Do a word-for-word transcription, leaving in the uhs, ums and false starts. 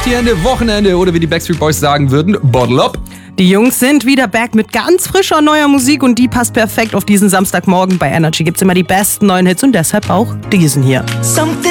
Partyende, Wochenende oder wie die Backstreet Boys sagen würden, Bottle up. Die Jungs sind wieder back mit ganz frischer neuer Musik und die passt perfekt auf diesen Samstagmorgen. Bei Energy gibt's immer die besten neuen Hits und deshalb auch diesen hier. Something